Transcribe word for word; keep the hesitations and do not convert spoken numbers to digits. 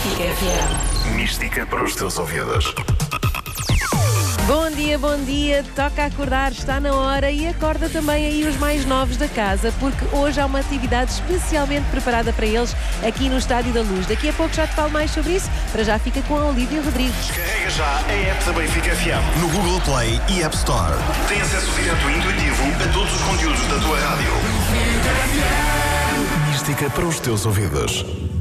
Benfica F M. Mística para os teus ouvidos. Bom dia, bom dia, toca acordar, está na hora e acorda também aí os mais novos da casa, porque hoje há uma atividade especialmente preparada para eles aqui no Estádio da Luz. Daqui a pouco já te falo mais sobre isso, para já fica com a Olívia Rodrigues. Descarrega já a app da Benfica F M no Google Play e App Store. Tem acesso direto e intuitivo a todos os conteúdos da tua rádio. Mística para os teus ouvidos.